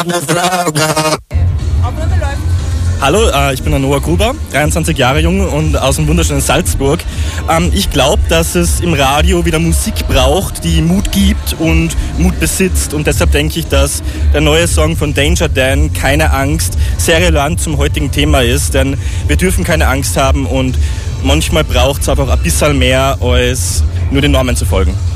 Hallo, ich bin der Noah Gruber, 23 Jahre jung und aus dem wunderschönen Salzburg. Ich glaube, dass es im Radio wieder Musik braucht, die Mut gibt und Mut besitzt. Und deshalb denke ich, dass der neue Song von Danger Dan, Keine Angst, sehr relevant zum heutigen Thema ist. Denn wir dürfen keine Angst haben und manchmal braucht es einfach ein bisschen mehr, als nur den Normen zu folgen.